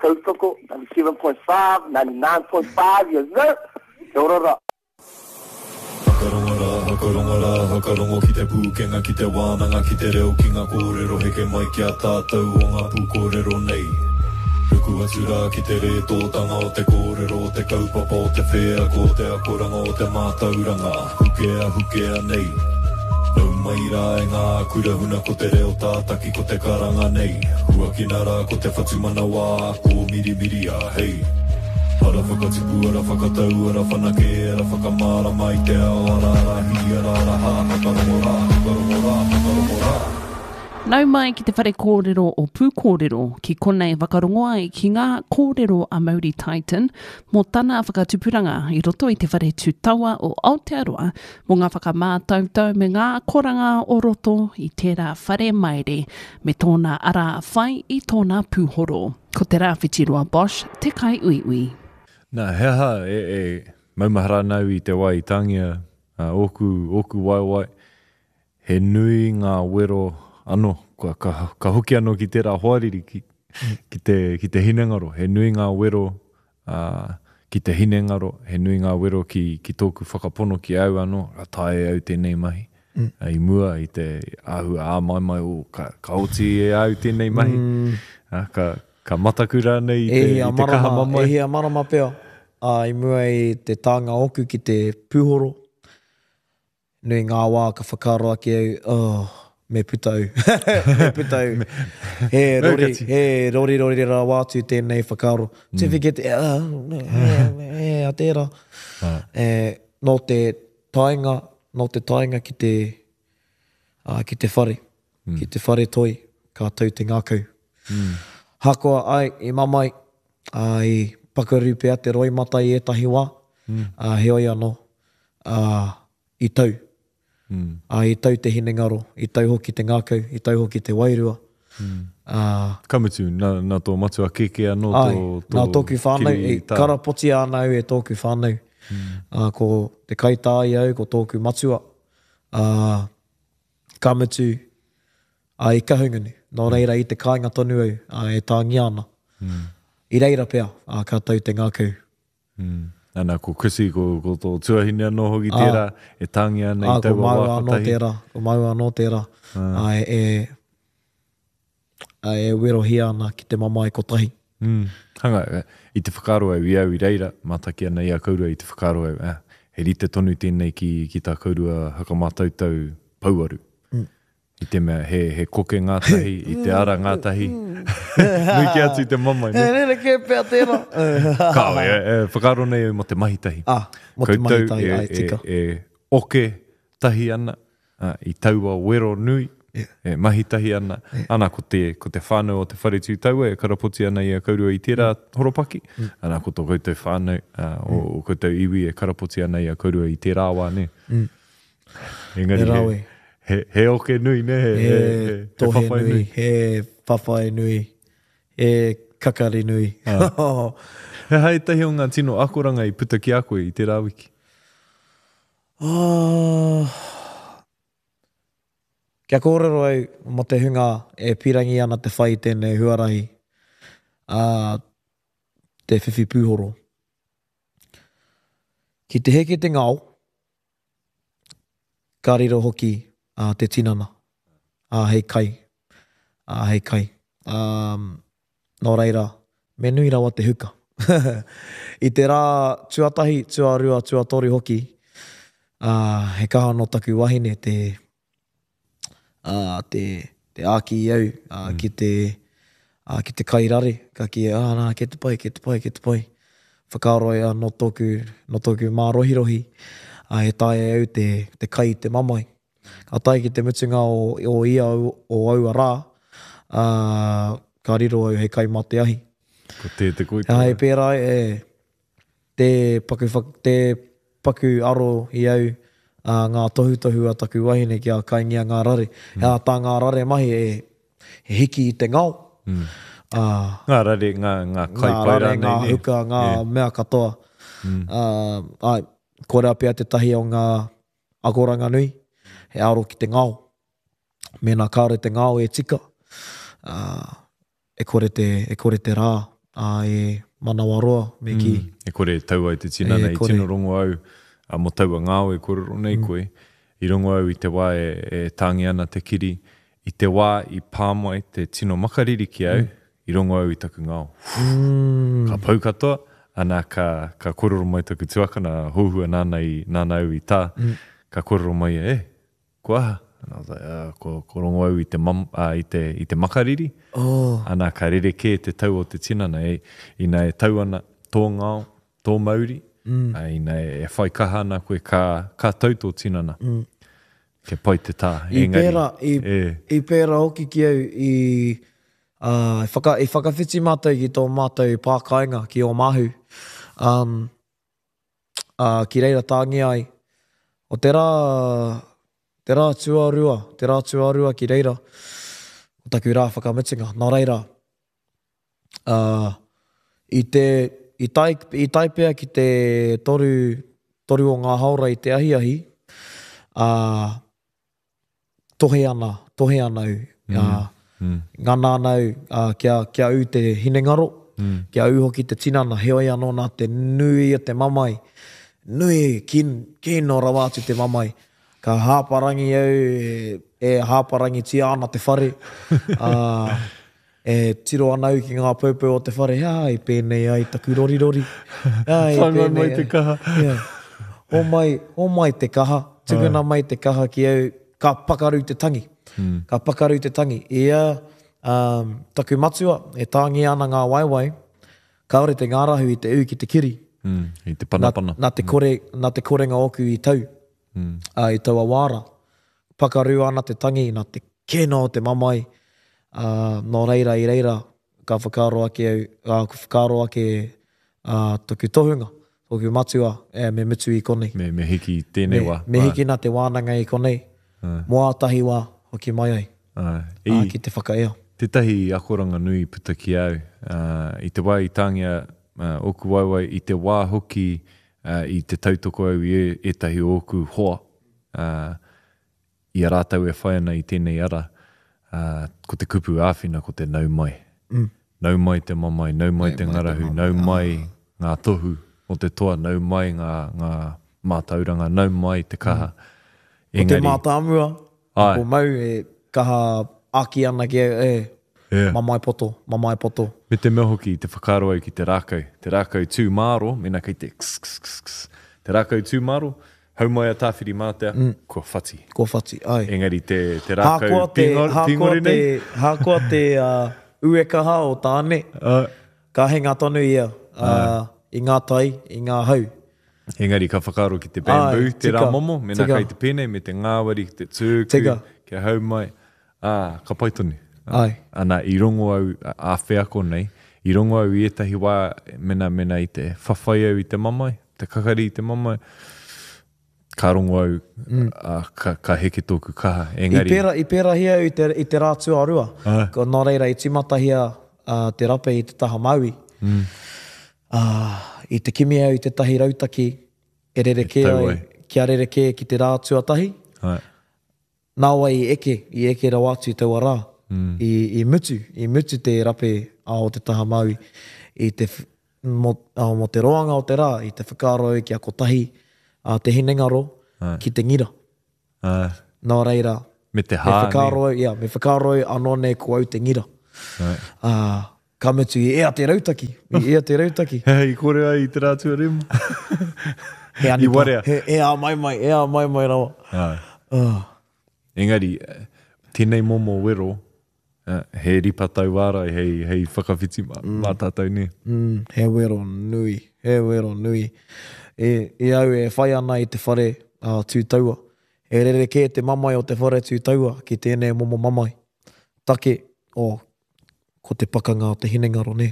tautoko, 97.5, 99.5, isn't it? Kia ora. Hakarongo ki te pūkenga ki te wānanga ki te reo ki ngā kōrero heke mai ki a tātou o ngā pūkōrero nei. Ruku atu rā ki te re tōtanga o te kōrero o te kaupapa o te whea ko te akoranga o te mātauranga hukea nei. Nau mai rā e ngā kurahuna ko te reo tātaki ko te karanga nei. Hua ki nā rā ko te whatumana wā ko mirimiri a hei. Ara whakatipu, ara whakatau, ara whanake, ara whakamara mai te ao, ara arahi, ara araha, hakarongo rā. Nau mai ki te whare kōrero o pūkōrero ki konei whakarongo ai ki ngā kōrero a Māori Titan mō tana whakatupuranga i roto i te whare tūtaua o Aotearoa mō ngā whakamātautau me ngā koranga o roto i tērā whare maere me tōna ara whai i tōna pūhoro. Ko te rā whitiroa Bosch, te kai uiui. Nā, heha maumahara nau i te wai tangia, oku waiwai, he nui ngā wero ano, ka hoki ano ki tērā hoariri ki te hinengaro. He nui ngā wero ki te hinengaro, he nui ngā wero ki tōku whakapono ki au ano, a tae au tēnei mahi. I mua i te ahu āmaimai o ka oti e au tēnei mahi. Ka matakura nei i te kaha mamai. E hia marama pēo. I mua i te tānga oku ki te pūhoro. Nui ngā wā ka whakaroa ki au, me putau. Me putau. He rori rā wātu tēnei whakaro. Te whikete, a tērā. No te tainga ki te whare. Ki te whare toi, ka tau te ngākau. Hakoa ai, i mamai, i pakaru pēr te roimata i etahi wā, he oi anō, i tau. I tau te hinengaro, i tau hoki te ngākau, i tau hoki te wairua. Kamutu, nā tō matua keke anō nā tōku whānau, karapoti anau e tōku whānau. Ko te kaitāi au, ko tōku matua. Kamutu, i kahungunu. Nō reira i te kāinga tonu au, e tāngi ana. I reira pēr, ka tau te ngākau. Ana, ko kusi, ko tō tuahine anō hoki tērā, e tāngi ana i taua wākatahi. Ko mau anō tērā. E werohia ana ki te mamai kotahi. Hanga, i te whakaro au i au i reira, mataki ana i a kaurua i te whakaro au. He rite tonu tēnei ki tā kaurua hakamātautau pauaru. I te mea, he koke ngātahi, i te ara ngātahi. Nui ki atu i te mamai. Nere ke pēr tērā. Kawe, whakaro nei mo te mahitahi. Mo te mahitahi, ai tika. E oke tahi ana, i taua wero nui, e mahitahi ana. Ana ko te whānau o te whare tūtaua, e karapoti ana i a kaurua i tērā horopaki. Ana ko tō koutou whānau, o koutou iwi e karapoti ana i a kaurua i tērā wā, ne? Engari, he oke nui, ne? He tohe nui, he whawhai nui, he kakari nui. He hai tahi o ngā tino akoranga i puta ki a koe i te rāwiki? Kia kōrero au, mo te hunga e pirangi ana te whai tēnei huarahi. Te whiwhi pūhoro. Ki te heke te ngao, ka riro hoki te tinana, hei kai, hei kai. Nō reira, me nui rawa te huka. I te rā tuatahi, tuarua, tuatori hoki, he kaha no taku wahine te āki i au, ki te kairare, ka ki nā, ke te pai. Whakaroa no tōku mā rohirohi, he tae au te kai te mamai. Ka tai ki te mutunga o ia o aua rā, ka riro au he kai mā te ahi. Ko te koitua. Hei pēra te paku aro i au, ngā tohu a taku wahine ki a kaingia ngā rare. Tā ngā rare mahi he hiki i te ngao. Ngā rare, ngā kai paira nei. Ngā huka, ngā mea katoa. Kōrea pia te tahi o ngā akoranga nui, he aro ki te ngao. Mēnā kāre te ngao e tika. E kore te rā. e manawaroa me ki. E kore tau ai te tinana, i tino rongo au, mo taua ngāo e kore ronei koe, i rongo au i te wā e tāngi ana te kiri, i te wā i pāmai te tino makariri ki au, i rongo au i taku ngāo. Ka pau katoa, ana ka kororo mai taku tuakana, hohua nāna au i tā, ka kororo mai ko aha. And I was like, ko rongo au i te makariri. Ana ka rereke te tau o te tinana, ina e tau ana tō ngāo, tō mauri, ina e whai kaha ana koe ka tau tō tinana. Ke pai te tā. I pēra hoki ki au i whakawhiti mātou ki tō mātou pākainga ki o mahu. Ki reira tāngi ai, o te rā tuarua ki reira, o taku rā whakamitinga. Nā reira, i taipea ki te toru o ngā haura i te ahi, tohe ana au. Ngana anau kia u te hinengaro, kia u hoki te tinana, heoi anō nā te nui a te mamai, nui kino rawātu te mamai. Ka hāparangi au, hāparangi tia ana te whare, tiro anau ki ngā pōpō o te whare, ai pēnei ai taku rorirori. Whanga mai te kaha. O mai te kaha, tukuna mai te kaha ki au, ka pakaru te tangi. Ka pakaru te tangi. Ia, taku matua, e tāngi ana ngā waiwai, kaore te ngārahu i te u ki te kiri. I te panapana. Nā te korenga oku i tau. I taua wāra. Pakaru ana te tangi, nā te keno o te mamai. Nō reira i reira, ka whakaro ake toku tohunga, toku matua, me mitu i konei. Me hiki tēnei wā. Me hiki nā te wānanga i konei. Moa tahi wā, hoki mai ai. Ki te whakaea. Tētahi akoranga nui puta ki au. I te wā i tāngia oku waiwai, i te wā hoki i te tautoko au i etahi oku hoa. I a rātau e whai ana i tēnei ara. Ko te kupu āwhina, ko te nau mai. Nau mai te mamai, nau mai te ngarahu, nau mai ngā tohu o te toa, nau mai ngā mātauranga, nau mai te kaha. O te mātāmua, ko mau kaha aki ana ki mamai poto. Me te mea hoki te whakaro au ki te rākau tū māro, mena kei te te rākau tū māro, hau mai a tāwhiri mātea, ko whati. Ai. Engari te rākau pingori nei. Hākua te uekaha o tāne, ka henga tonu ia, i ngā tai, i ngā hau. Engari ka whakaro ki te bamboo, te rā momo, mena kai te pene, me te ngāwari, te tūku, kia hau mai. Ka paitoni. Ana i rongo au a wheako nei, i rongo au i etahi wā mena i te whawhai au i te mamai, te kakari i te mamai, ka rongo au ka heke tōku kaha. Engari... I pēra hia i te rā tuarua, ko nā reira i timata hia te rape i te taha maui. I te kimi au i te tahi rautaki, e rereke ai, kia rereke ki te rā tuatahi, nā wai i eke rawatu i taua rā. I mutu te rape o te taha maui mo te roanga o te rā, i te whakaro ki a kotahi te hinengaro ki te ngira. Nā reira, me whakaro anō nei ko au te ngira. Ka mutu i ea te rautaki. Hei, kore ai i te rātua rima. I warea. Ea mai rawa. Engari, tēnei momo wero, he ripatau wāra, hei whakawhiti mā tātou ne. He wero nui. E au e whai ana i te whare tūtaua. E rereke te mamai o te whare tūtaua ki tēnei momo mamai. Take ko te pakanga o te hinengaro ne.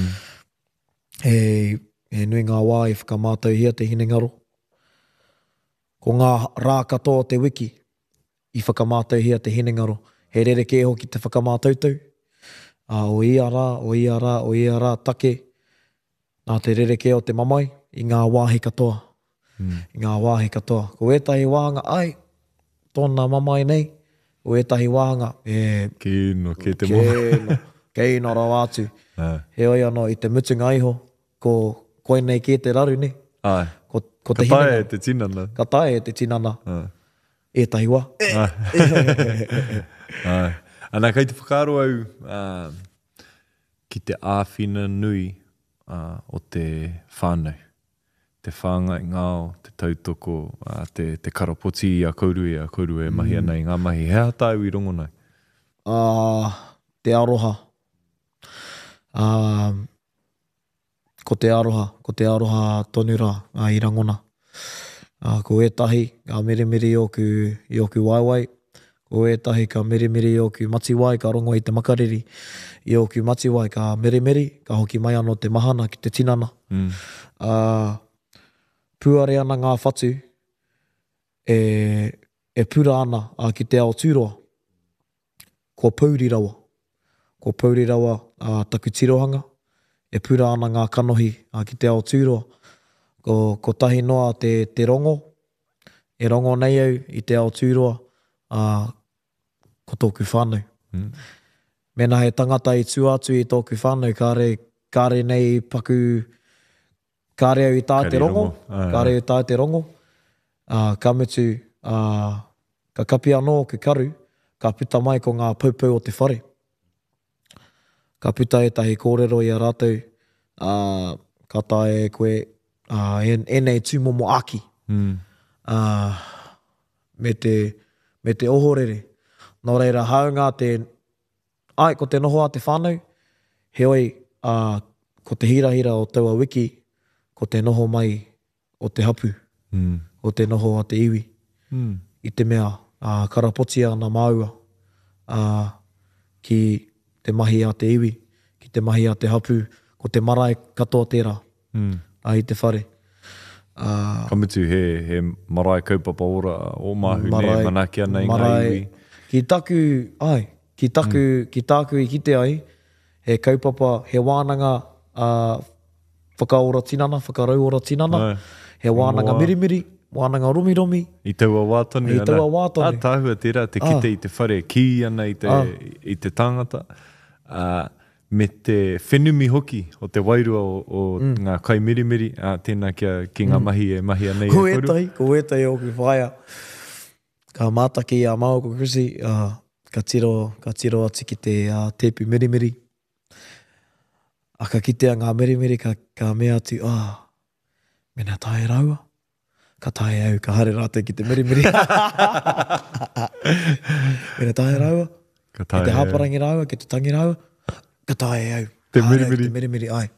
E nui ngā wā i whakamātau hia te hinengaro. Ko ngā rā katoa te wiki i whakamātau hia te hinengaro. He rereke hoki te whakamātautau. O ia rā, take. Nā te rereke o te mamai, i ngā wāhi katoa. Ko etahi wāhanga, tōna mamai nei. O etahi wāhanga, Kino, ke te momo. Kei no rau atu. He oi anō i te mutunga iho, ko koe nei ki te raru ni. Ai. Ko te Ka tae hinanga. e te tinana. Ka tae e te tinana. E tahi wā. Ai. Ana kei te whakaaro au ki te āwhina nui o te whānau. Te whāngai ngāo, te tautoko, te karapoti a kauru e mahi anei ngā mahi. Hea tāu i rongo nei? Te aroha. Ko te aroha tonu rā i rangona. Ko ētahi ka mirimiri i oku waiwai. Ko ētahi ka mirimiri i oku matiwai, ka rongo i te makariri. I oku matiwai ka mirimiri, ka hoki mai anō te mahana ki te tinana. Puare ana ngā whatu e pura ana ki te ao tūroa. Ko pauri rawa. Ko pauri rawa taku tirohanga. E pura ana ngā kanohi ki te ao tūroa. Ko tahi noa te rongo. E rongo nei au i te ao tūroa. Ko tōku whānau. Mena he tangata i tū atu i tōku whānau, kāre nei paku, kāre au i tā te rongo, kāre au i tā te rongo, ka mutu, ka kapi anō ku karu, ka puta mai ko ngā paupau o te whare. Ka puta e tahi kōrero i a rātou, ka tae koe, enei tūmomo aki, me te ohorere. Nō reira, haunga ko te noho a te whānau, he oi, ko te hirahira o taua wiki, ko te noho mai o te hapu, o te noho a te iwi. I te mea, karapoti ana maua, ki te mahi a te iwi, ki te mahi a te hapu, ko te marae katoa tērā, i te whare. Kamutu he marae kaupapa ora o mahu ne manakia nei ngā iwi. Ki taku i kite ai, he kaupapa, he wānanga whakaora tinana, whakarauora tinana, he wānanga mirimiri, wānanga romiromi. I taua wātoni. I taua wātoni. Tāhua tērā, te kite i te whare, ki ana i te tangata. Me te whenumi hoki o te wairua o ngā kai mirimiri, tēnā ki ngā mahi e mahi anei. Ko ētai o ku whaia. Ka mātaki a Mao ko Chrissy, ka tiro atu ki te tepu mirimiri. Ka kitea ngā mirimiri, ka mea atu, mena tae raua. Ka tae au, ka hare rātou ki te mirimiri. Mena tae raua. Ki te haparangi raua, ki te tangi raua. Ka tae au. Te mirimiri. Te mirimiri, ai.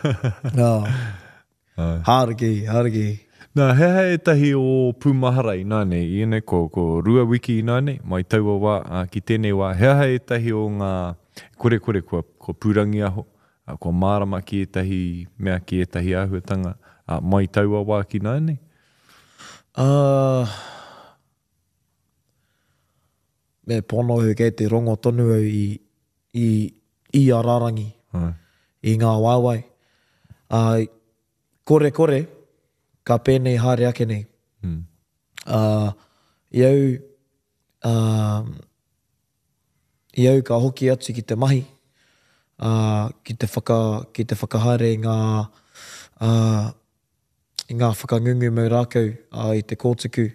Hāriki. Nā, hea e tahi o Pūmaharai, nāne, iene ko rua wiki nāne, mai taua wā, ki tēnei wā, hea e tahi o ngā kore ko pūrangi aho, ko mārama ki e tahi mea ki e tahi āhuatanga, mai taua wā ki nāne? Me pono hu kei te rongo tonu au i a rarangi, i ngā wāwai. Kore, ka pēnei haere ake nei. Iau ka hoki atu ki te mahi, ki te whakahaere i ngā whakangungu mau rākau i te kōtuku.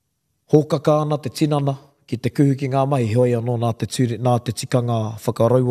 Hōkaka ana te tinana ki te kuhu ki ngā mahi, hoi anō nā te tikanga whakarau